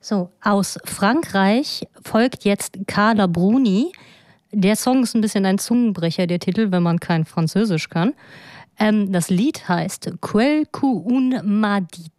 So, aus Frankreich folgt jetzt Carla Bruni. Der Song ist ein bisschen ein Zungenbrecher, der Titel, wenn man kein Französisch kann. Das Lied heißt Quel que un m'a dit.